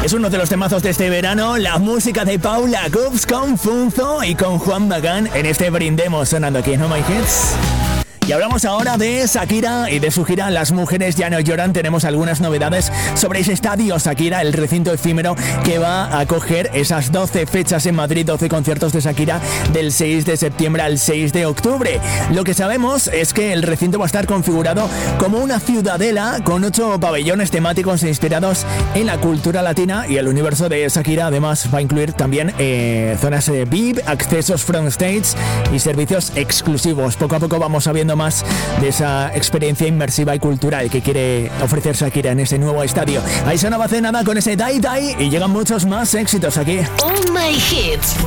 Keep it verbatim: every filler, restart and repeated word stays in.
Es uno de los temazos de este verano, la música de Paula Cubs con Funzo y con Juan Magán en este Brindemos sonando aquí en Oh My Hits. Y hablamos ahora de Shakira y de su gira Las Mujeres Ya No Lloran. Tenemos algunas novedades sobre ese estadio Shakira, el recinto efímero que va a acoger esas doce fechas en Madrid, doce conciertos de Shakira del seis de septiembre al seis de octubre. Lo que sabemos es que el recinto va a estar configurado como una ciudadela con ocho pabellones temáticos inspirados en la cultura latina, y el universo de Shakira además va a incluir también eh, zonas de V I P, accesos front stage y servicios exclusivos. Poco a poco vamos sabiendo más de esa experiencia inmersiva y cultural que quiere ofrecer Shakira en ese nuevo estadio. Ahí sonaba hace nada con ese Die Die y llegan muchos más éxitos aquí. Oh My Hits.